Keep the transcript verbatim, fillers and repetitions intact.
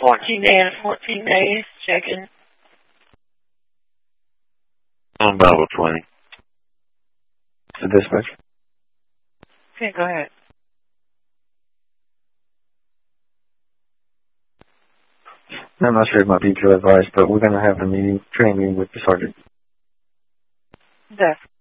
fourteen A and fourteen A, checking. On Bravo twenty. The dispatch. Okay, go ahead. I'm not sure if my detail advice, but we're going to have a meeting, training with the sergeant. Desk.